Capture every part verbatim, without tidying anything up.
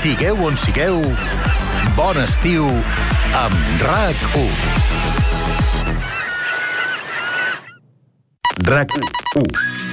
Sigueu on sigueu, bon estiu amb RAC u. RAC u.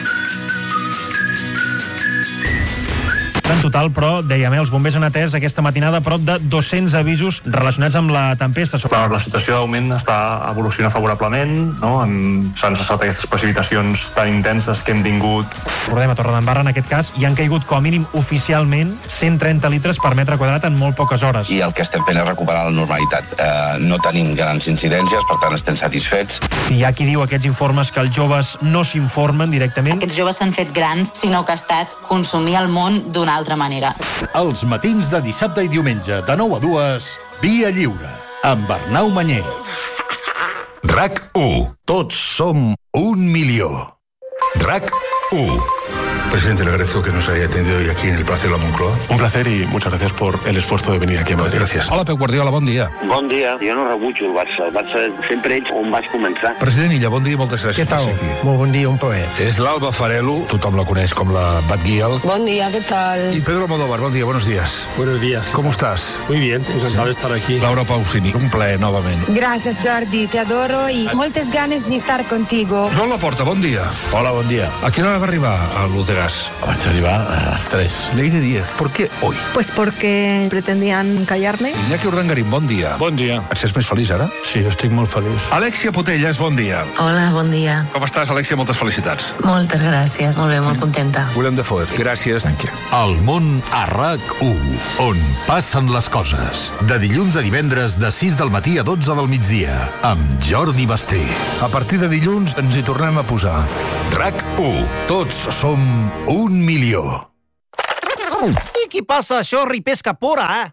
En total, però, dèiem, eh, els bombers han atès aquesta matinada prop de dos-cents avisos relacionats amb la tempesta. La, la situació d'augment està evolucionant favorablement, no? S'han cessat aquestes precipitacions tan intenses que hem tingut. Recordem, a Torredembarra, en aquest cas, hi han caigut com a mínim oficialment cent trenta litres per metre quadrat en molt poques hores. I el que estem fent és recuperar la normalitat. Eh, no tenim grans incidències, per tant estem satisfets. I hi ha qui diu aquests informes que els joves no s'informen directament. Aquests joves s'han fet grans, sinó que ha estat consumir el món d'una altra manera. Els matins de dissabte i diumenge, de nou a dues, Via Lliure, amb Arnau Mañé. RAC u. Tots som un milió. RAC u. Presidente, le agradezco que nos haya atendido hoy aquí en el Palacio de la Moncloa. Un placer y muchas gracias por el esfuerzo de venir aquí a Madrid. Gracias. Hola, Pep Guardiola, bon dia. Bon dia. Jo no rebutjo el Barça. El Barça sempre ets on vas començar. President Illa, bon dia i moltes gràcies. Què tal? Molt bon dia, un plaer. És l'Alba Farelo, tothom la coneix com la Batguial. Bon dia, ¿qué tal? Y Pedro Almodóvar, bon dia, buenos días. Buenos días. ¿Cómo estás? Muy bien, encantado de estar aquí. Laura Pausini, un plaer novament. Gracias, Jordi, te adoro y moltes ganes de estar contigo. Joan Laporta, bon dia. Hola, bon dia. A quina hora va arribar a Luz de Gas? Vaig arribar a las tres. Leire Díez, ¿por qué hoy? Pues porque pretendían callarme. Iñaki Urdangarín, bon dia. Bon dia. Et sents més feliç ara? Sí, estic molt feliç. Alexia Potelles, bon dia. Hola, bon dia. Com estàs, Alexia? Moltes felicitats. Moltes gràcies, molt bé, molt contenta. Willem Dafoe, gràcies. El món a RAC u, on passen les coses. De dilluns a divendres, de sis del matí a dotze del migdia, amb Jordi Basté. A partir de dilluns ens hi tornem a posar. RAC u. Tots som un milió. I qui passa això, ripesca pora, eh?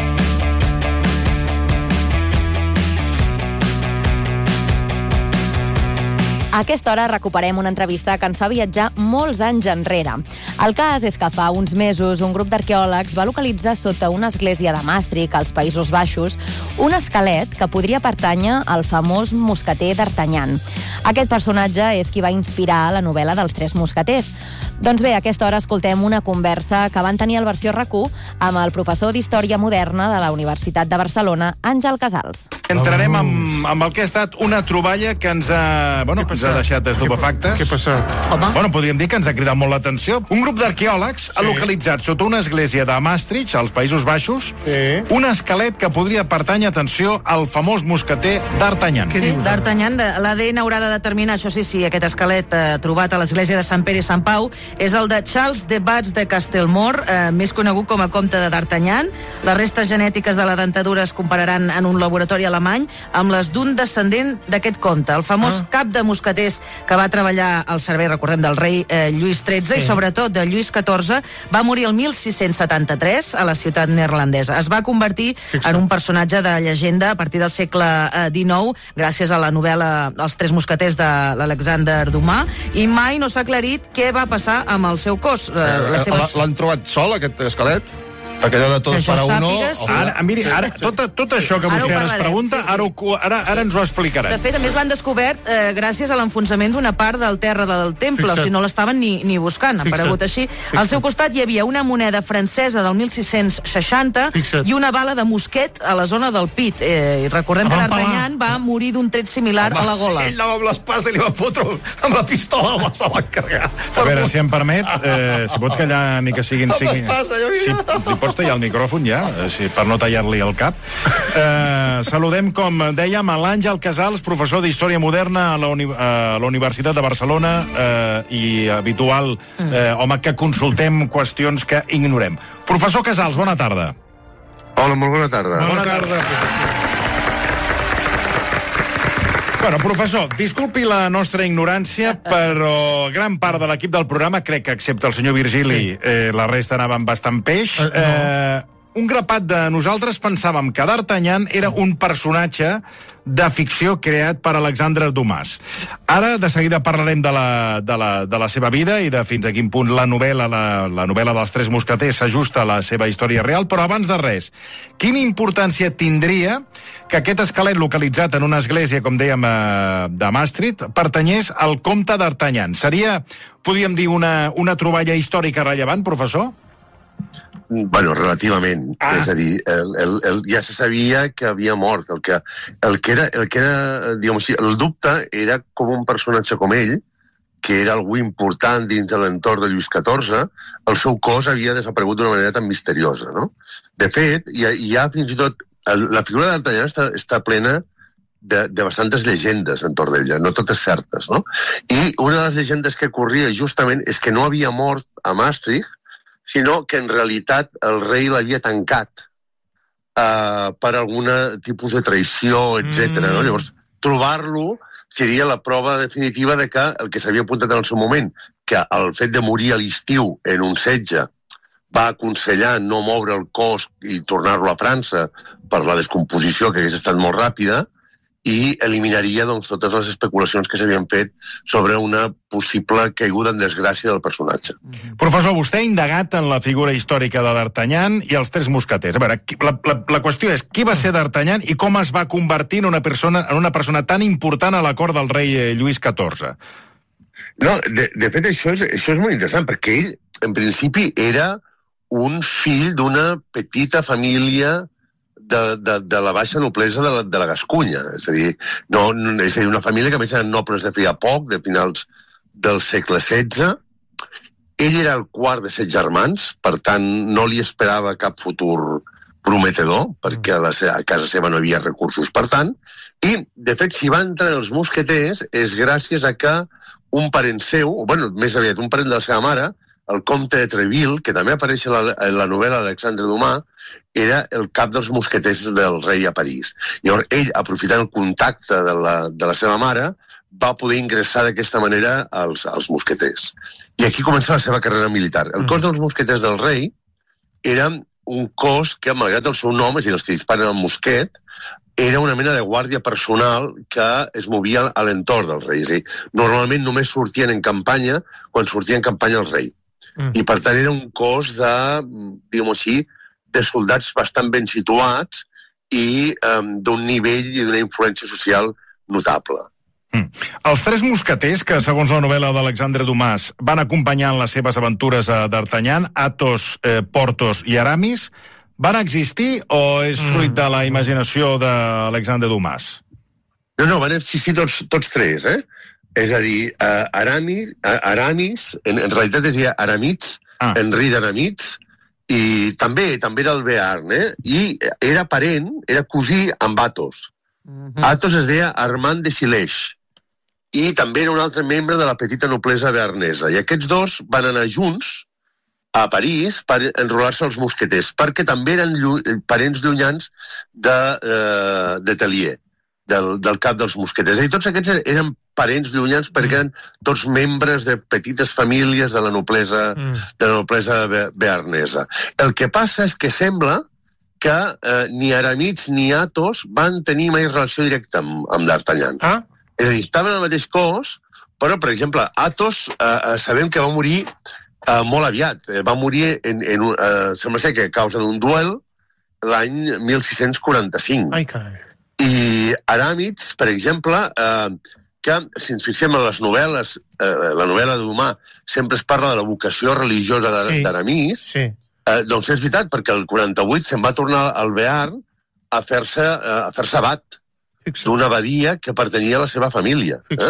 A aquesta hora recuperem una entrevista que ens fa viatjar molts anys enrere. El cas és que fa uns mesos un grup d'arqueòlegs va localitzar sota una església de Maastricht, als Països Baixos, un esquelet que podria pertànyer al famós mosqueter d'Artagnan. Aquest personatge és qui va inspirar la novel·la dels Tres Mosqueters. Doncs bé, a aquesta hora escoltem una conversa que van tenir al Versió RAC u amb el professor d'Història Moderna de la Universitat de Barcelona, Àngel Casals. Entrarem amb, amb el que ha estat una troballa que ens ha, bueno, ens ha deixat estupefactes. Què ha passat? Home. Bueno, podríem dir que ens ha cridat molt l'atenció. Un grup d'arqueòlegs Sí. ha localitzat sota una església de Maastricht, als Països Baixos, Sí. un esquelet que podria pertànyer, atenció, al famós mosqueter d'Artagnan. Sí, d'Artagnan, l'A D N haurà de determinar, això sí, sí, aquest esquelet eh, trobat a l'església de Sant Pere i Sant Pau és el de Charles de Batz de Castelmore, eh, més conegut com a comte de d'Artagnan. Les restes genètiques de la dentadura es compararan en un laboratori alemany amb les d'un descendent d'aquest comte, el famós ah. cap de mosqueters que va treballar al servei, recordem, del rei eh, Lluís tretze sí. i sobretot de Lluís catorze, va morir el mil sis-cents setanta-tres a la ciutat neerlandesa. Es va convertir Fixa't. en un personatge de llegenda a partir del segle eh, dinou, gràcies a la novel·la Els Tres Mosqueters de l'Alexander Dumas, i mai no s'ha aclarit què va passar amb el seu cos. Eh, les seves... L'han trobat sol, aquest esquelet? Perquè allò de tots per a uno... sàpigues, sí. Ara, miri, ara, tot, tot això que Ara vostè ho ara es parlarem, pregunta, sí, sí. ara, ho- ara, ara ens ho explicarà. De fet, a més, l'han descobert eh, gràcies a l'enfonsament d'una part del terra del temple, Fixa't. o sigui, no l'estaven ni, ni buscant, ha Fixa't. aparegut així. Al seu costat hi havia una moneda francesa del mil sis-cents seixanta Fixa't. i una bala de mosquet a la zona del pit. Eh, I recordem que Home, l'Artagnan va morir d'un tret similar a la gola. Ell anava amb l'espasa i li va fotre amb la pistola, home, se va carregar. A veure, si em permet, eh, si pot callar ni que siguin Amb cinc... l'espasa, ja Si mira. li pots tallar el micròfon ja, eh, si, per no tallar-li el cap. Eh, saludem, com dèiem, a l'Àngel Casals, professor d'Història Moderna a la, uni a la Universitat de Barcelona eh, i habitual eh, home que consultem qüestions que ignorem. Professor Casals, bona tarda. Hola, molt bona tarda. Bona tarda. Bueno, professor, disculpi la nostra ignorància, però gran part de l'equip del programa, crec que excepte el senyor Virgili, eh, la resta anava amb bastant peix, eh, un grapat de nosaltres pensàvem que d'Artagnan era un personatge de ficció creat per Alexandre Dumas. Ara, de seguida, parlarem de la, de la, de la seva vida i de fins a quin punt la novel·la, la, la novel·la dels Tres Mosqueters s'ajusta a la seva història real, però abans de res, quina importància tindria que aquest esquelet localitzat en una església, com dèiem, eh, de Maastricht, pertanyés al comte d'Artagnan? Seria, podríem dir, una, una troballa històrica rellevant, professor? Bueno, relativament. Ah. És a dir, el, el, el, ja se sabia que havia mort. El que, el que era, el que era diguem així, el dubte era com un personatge com ell, que era algú important dins de l'entorn de Lluís catorze, el seu cos havia desaparegut d'una manera tan misteriosa, no? De fet, hi ha, hi ha fins i tot... El, la figura d'Artagnan està, està plena de, de bastantes llegendes entorn d'ella, no totes certes, no? I una de les llegendes que corria justament és que no havia mort a Maastricht, sinó que en realitat el rei l'havia tancat uh, per algun tipus de traïció, etcètera. Mm. No? Llavors, trobar-lo seria la prova definitiva de que el que s'havia apuntat en el seu moment, que el fet de morir a l'estiu en un setge va aconsellar no moure el cos i tornar-lo a França per la descomposició, que hagués estat molt ràpida, i eliminaria doncs, totes les especulacions que s'havien fet sobre una possible caiguda en desgràcia del personatge. Professor, vostè ha indagat en la figura històrica de D'Artagnan i els tres mosqueters. A veure, la, la, la qüestió és qui va ser D'Artagnan i com es va convertir en una persona, en una persona tan important a la cort del rei Lluís catorze? No, de, de fet, això és, això és molt interessant, perquè ell, en principi, era un fill d'una petita família De, de, de la baixa noblesa de la, de la Gascunya. És a dir, no, és a dir, una família que a més eren nobles de feia poc, de finals del segle setze. Ell era el quart de set germans, per tant, no li esperava cap futur prometedor, perquè a, la, a casa seva no hi havia recursos, per tant. I, de fet, si va entrar els mosqueters és gràcies a que un parent seu, o, bueno, més aviat, un parent de la seva mare, el comte de Treville, que també apareix en la, en la novel·la d'Alexandre Dumas, era el cap dels mosqueters del rei a París. Llavors, ell, aprofitant el contacte de la, de la seva mare, va poder ingressar d'aquesta manera als, als mosqueters. I aquí comença la seva carrera militar. El cos dels mosqueters del rei era un cos que, malgrat el seu nom, és a dir, els que disparen el mosquet, era una mena de guàrdia personal que es movia a l'entorn del rei. És a dir, normalment només sortien en campanya quan sortia en campanya el rei. Mm. I per tant era un cos de, diguem-ho així, de soldats bastant ben situats i um, d'un nivell i d'una influència social notable. Mm. Els tres mosqueters, que segons la novel·la d'Alexandre Dumas van acompanyar en les seves aventures a D'Artagnan, Athos, eh, Porthos i Aramis, van existir o és fruit mm. de la imaginació d'Alexandre Dumas? No, no, van existir tots, tots tres, eh? És a dir, uh, Aramis, uh, Aramis en, en realitat es deia Aramitz, ah. Henri d'Aramitz, i també també era el Bearn, eh? I era parent, era cosí amb Athos. Mm-hmm. Athos es deia Armand de Sileix, i també era un altre membre de la petita noblesa bearnesa. I aquests dos van anar junts a París per enrolar-se als mosqueters, perquè també eren llu parents llunyans de, uh, de Tellier, del, del cap dels mosqueters. I tots aquests eren parents llunyans perquè eren tots membres de petites famílies de la noblesa, mm. de la noblesa bearnesa. El que passa és que sembla que eh, ni Aramitz ni Athos van tenir mai relació directa amb, amb D'Artagnan. Ah? És a dir, estaven al mateix cos, però, per exemple, Athos eh, sabem que va morir eh, molt aviat. Eh, va morir, en, en, eh, sembla ser que a causa d'un duel, l'any mil sis-cents quaranta-cinc. Ai, carai. I Aramitz, per exemple, eh, que, si ens fixem en les novel·les, eh, la novel·la de Dumas sempre es parla de la vocació religiosa d'Aramis, sí, sí. eh, doncs és veritat, perquè el quaranta-vuit se'n va tornar al Bearn a fer-se eh, a fer-se abat d'una abadia que pertanyia a la seva família. Eh?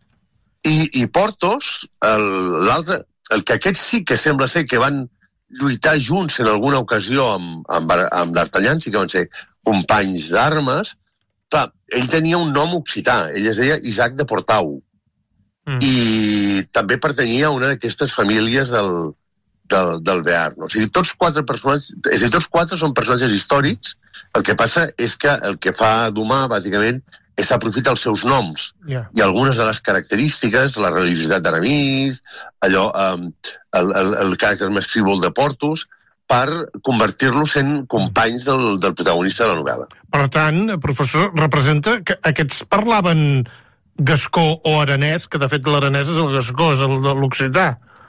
I, I Porthos, l'altre, el, el que aquests sí que sembla ser que van lluitar junts en alguna ocasió amb, amb, amb D'Artagnan, sí que van ser companys d'armes. Clar, ell tenia un nom occità, ell es deia Isaac de Portau, mm. i també pertanyia a una d'aquestes famílies del, del, del Bearn. O sigui, tots quatre personatges, és a dir, tots quatre són personatges històrics, el que passa és que el que fa Dumas, bàsicament, és aprofitar els seus noms, yeah. i algunes de les característiques, la religiositat d'Aramis, allò, um, el, el, el caràcter més frívol de Porthos, per convertir-los en companys del, del protagonista de la novel·la. Per tant, professor, representa que aquests parlaven gascó o aranès, que de fet l'aranès és el gascó, és el de l'occità.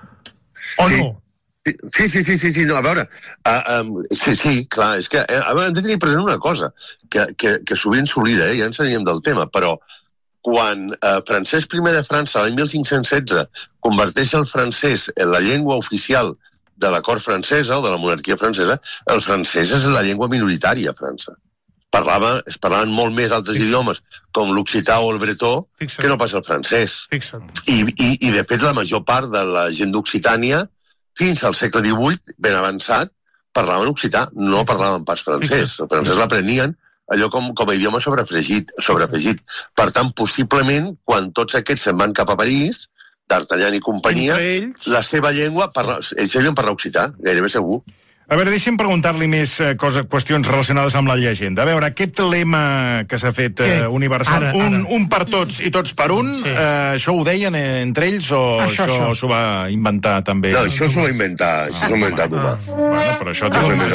O sí. no? Sí, sí, sí, sí, sí, no, a veure, uh, um, sí, sí, clar, és que uh, a veure, hem de tenir present una cosa, que, que, que sovint s'oblida, eh, ja ens anirem del tema, però quan uh, Francesc I de França, l'any mil cinc-cents setze, converteix el francès en la llengua oficial de la cort francesa o de la monarquia francesa, el francès és la llengua minoritària a França. Parlava, es parlaven molt més altres Fixa't. idiomes, com l'occità o el bretó, Fixa't. que no pas el francès. I, i, I, de fet, la major part de la gent d'Occitània, fins al segle divuit, ben avançat, parlaven occità, no parlaven pas francès. El francès l'aprenien allò com, com a idioma sobrefregit, sobrefegit. Per tant, possiblement, quan tots aquests se'n van cap a París, d'Artagnan i companyia, ells... la seva llengua, parla... ells sabien parlar occità, gairebé segur. A veure, deixi'm preguntar-li més eh, coses, qüestions relacionades amb la llegenda. A veure, aquest lema que s'ha fet eh, universal, ara, ara. Un, un per tots i tots per un, sí. eh, això ho deien entre ells o això, això s'ho va inventar també? No, això s'ho va inventar, això s'ho va inventar Dumà. Bueno, però això té molt,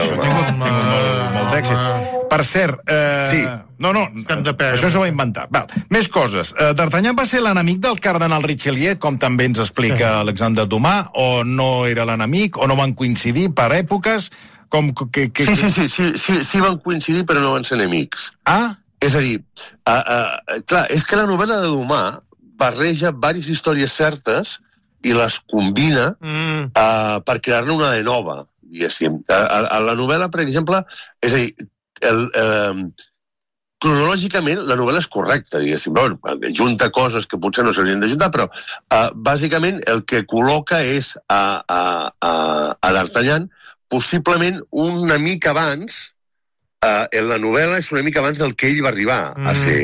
molt, molt d'èxit. Per cert, eh, sí. no, no, això s'ho va inventar. Val. Més coses. Eh, D'Artagnan va ser l'enemic del cardenal Richelieu, com també ens explica sí. Alexandre Dumas, o no era l'enemic, o no van coincidir per èpoques? Com, que, que, sí, sí, sí, sí, sí, sí van coincidir, però no van ser enemics. Ah? És a dir, uh, uh, clar, és que la novel·la de Dumas barreja diverses històries certes i les combina mm. uh, per crear-ne una de nova, diguéssim. A, a, a la novel·la, per exemple, és a dir, el, eh, cronològicament la novel·la és correcta, diguéssim. Bueno, junta coses que potser no s'haurien de juntar, però eh, bàsicament el que col·loca és a, a, a, a D'Artagnan possiblement una mica abans, eh, en la novel·la és una mica abans del que ell va arribar a ser,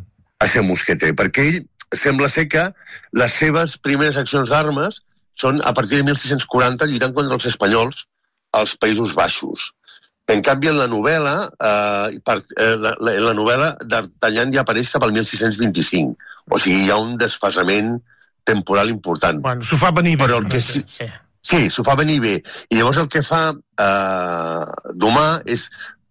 a ser mosqueter, perquè ell sembla ser que les seves primeres accions d'armes són a partir de mil sis-cents quaranta lluitant contra els espanyols als Països Baixos. En canvi, en la novel·la, eh, per, eh, la, la, en la novel·la D'Artagnan ja apareix cap al mil sis-cents vint-i-cinc. O sigui, hi ha un desfasament temporal important. Bueno, s'ho fa venir bé. Però el que sí, sí, sí s'ho fa venir bé. I llavors el que fa eh, Dumas és